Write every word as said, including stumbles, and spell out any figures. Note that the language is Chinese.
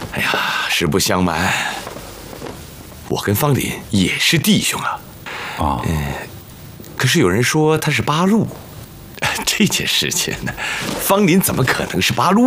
哎呀，实不相瞒，我跟方林也是弟兄啊。 啊， 嗯，可是有人说他是八路，这件事情呢，方林怎么可能是八路